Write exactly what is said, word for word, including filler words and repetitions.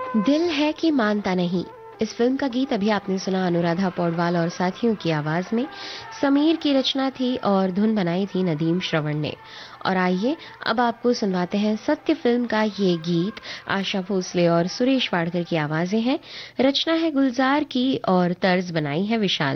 दिल है कि मानता नहीं। इस फिल्म का गीत अभी आपने सुना अनुराधा पौडवाल और साथियों की आवाज में। समीर की रचना थी और धुन बनाई थी नदीम श्रवण ने। और आइए अब आपको सुनवाते हैं सत्य फिल्म का ये गीत। आशा भोसले और सुरेश वाडकर की आवाजें हैं। रचना है गुलजार की और तर्ज बनाई है विशाल